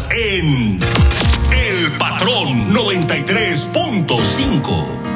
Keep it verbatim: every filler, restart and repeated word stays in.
Estás en El Patrón noventa y tres punto cinco.